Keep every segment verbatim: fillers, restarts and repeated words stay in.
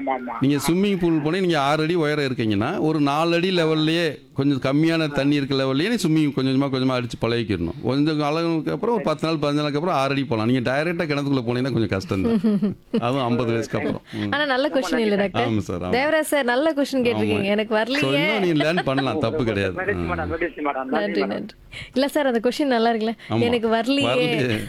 ஆமா ஆமா நீங்கள் ஸ்விம்மிங் பூல் போனீங்க, நீங்கள் ஆறு அடி உயரம் இருக்கீங்கன்னா ஒரு நாலு அடி லெவல்லையே கொஞ்சம் கம்மியான தண்ணி இருக்க லெவல்லையே நீ ஸ்விம்மிங் கொஞ்சம் கொஞ்சமாக கொஞ்சமாக அடித்து பழகிக்கணும். கொஞ்சம் அளவுக்கு அப்புறம் ஒரு பத்து நாள் பதினஞ்சு நாளுக்கு அப்புறம் ஆறு அடி போகலாம். நீங்கள் டைரெக்டாக கிணத்துக்குள்ளே போனீங்கன்னா கொஞ்சம் கஷ்டம் தான். அதுவும் ஐம்பது வயசுக்கு அப்புறம். ம். ஆனா நல்ல கொஸ்டின் இல்ல டாக்டர். ஆமாம் சார், ஆமாம். தேவராஜ் சார் நல்ல கொஸ்டின் கேட்டிருக்கீங்க. எனக்கு ஸோ வரலையே. இன்னும் நீ லேர்ன் பண்ணலாம், தப்பு கிடையாது. மெடிசி மேடம் மெடிசி மேடம் நன்றி நன்றி. இல்ல சார் அந்த கொஸ்டின் நல்லா இருக்குல்ல. ஆமா. எனக்கு வரலையே. வரலையே.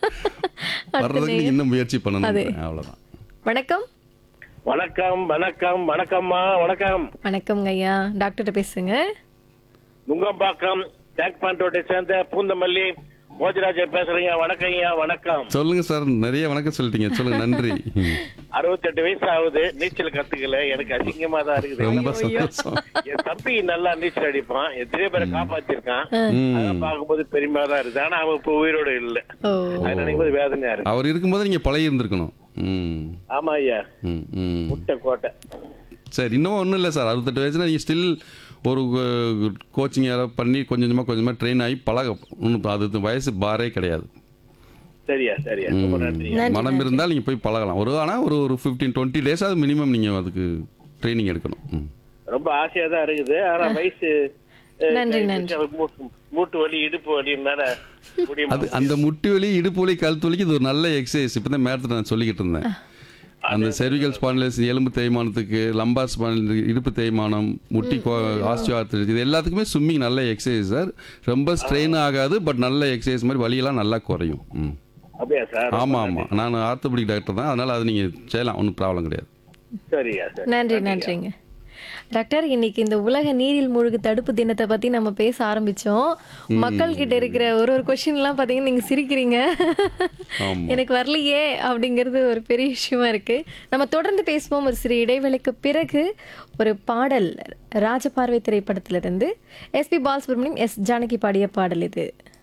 வர்றதுக்கு நீங்க இன்னும் முயற்சி பண்ணணும். அவ்வளவுதான். வணக்கம். வணக்கம் வணக்கம் வணக்கம்மா வணக்கம். வணக்கம்ங்க ஐயா. டாக்டர்கிட்ட பேசுங்க. நுங்கம்பாக்கம் டேக் பாண்டோட்டை சேர்ந்த பூந்தமல்லி மோஜராஜன் பேசுறீங்க. வணக்கம் ஐயா. வணக்கம். சொல்லுங்க சார், நிறைய வணக்கம் சொல்லிட்டீங்க. சொல்லுங்க, நன்றி. அறுபத்தெட்டு வயசு ஆகுது, நீச்சல் கத்துக்கல. எனக்கு அசிங்கமா தான் இருக்குது. ரொம்ப சந்தோஷம். என் தம்பி நல்லா நீச்சல் அடிப்பான், எத்தனையோ பேரை காப்பாத்திருக்கான். ம். அதை பார்க்கும்போது பெருமையா தான் இருக்குது. ஆனா அவன் இப்ப உயிரோட இல்ல. ஓ. அது நினைக்கும் போது வேதனையா இருக்கு. அவர் இருக்கும்போது நீங்க பழகி இருந்திருக்கணும். ம். ஆமா ஐயா. ம், ம். முட்டை கோட்டை. சரி, இன்னும் ஒன்றும் இல்லை சார். அறுபத்தெட்டு வயசுல நீங்கள் ஸ்டில் ஒரு கோச்சிங் பண்ணி கொஞ்சம் கொஞ்சமாக கொஞ்சமாக ட்ரெயின் ஆகி பழக ஒன்றும் அது வயசு பாரே கிடையாது. சரியா சரியா. ரொம்ப நன்றி. நன்றி, மனம் இருந்தால் நீங்கள் போய் பழகலாம். ஒரு ஆனால் ஒரு ஒரு ஃபிஃப்டீன் டுவெண்ட்டி டேஸ் அது மினிமம் நீங்கள் அதுக்கு ட்ரைனிங் எடுக்கணும். ம். ரொம்ப ஆசையா தான் இருக்குது. ஆனா வயசு அஹ், நன்றி, நன்றி. மூட்டு- மூட்டு வலி இடுப்பு வலினால முடிய அது அந்த முட்டி வலி, இடுப்பு வலி, கழுத்து வலிக்கு இது ஒரு நல்ல எக்ஸசைஸ். இப்போ தான் மேரத்தில் நான் சொல்லிக்கிட்டு இருந்தேன். அந்த செர்விகல் ஸ்பான்லைசிஸ், எலும்பு தேய்மானத்துக்கு, லம்பார் ஸ்பான்லைசிஸ், இடுப்பு தேய்மானம், முட்டி ஆஸ்டியோஆர்த்ரைட்டிஸ், இது எல்லாத்துக்குமே ஸ்விம்மிங் நல்ல எக்ஸசைஸ் சார். ரொம்ப ஸ்ட்ரெயின் ஆகாது, பட் நல்ல எக்ஸசைஸ் மாதிரி வலியெல்லாம் நல்லா குறையும். ம். அப்படியா சார்? ஆமாம் ஆமாம், நான் ஆர்த்தோபெடிக் டாக்டர் தான். அதனால் அது நீங்கள் செய்யலாம், ஒன்றும் ப்ராப்ளம் கிடையாது. சரியா சரி. நன்றி நன்றிங்க டாக்டர். இன்னைக்கு இந்த உலக நீரில் மூழ்கு தடுப்பு தினத்தை பத்தி நம்ம பேச ஆரம்பிச்சோம். மக்கள் கிட்ட இருக்கிற ஒரு ஒரு கொஸ்டின் எல்லாம் பாத்தீங்கன்னா நீங்க சிரிக்கிறீங்க. ஆமா. எனக்கு வரலையே அப்படிங்கிறது ஒரு பெரிய விஷயமா இருக்கு. நம்ம தொடர்ந்து பேசுவோம் ஒரு சிறு இடைவேளைக்கு பிறகு. ஒரு பாடல் ராஜபார்வை திரைப்படத்திலிருந்து S B Balasubramaniam, S Janaki பாடிய பாடல் இது.